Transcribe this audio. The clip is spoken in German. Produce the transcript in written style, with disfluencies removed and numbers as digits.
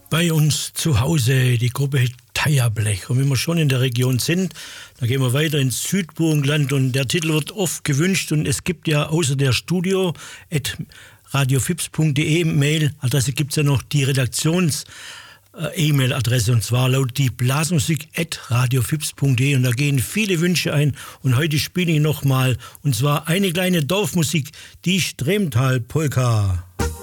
Bei uns zu Hause die Gruppe Teierblech. Und wenn wir schon in der Region sind, dann gehen wir weiter ins Südburgenland und der Titel wird oft gewünscht und es gibt ja außer der studio@radiofips.de Mailadresse gibt es ja noch die Redaktions E-Mail-Adresse und zwar lautet die blasmusik@radiofips.de und da gehen viele Wünsche ein und heute spiele ich nochmal und zwar eine kleine Dorfmusik, die Stremtal-Polka.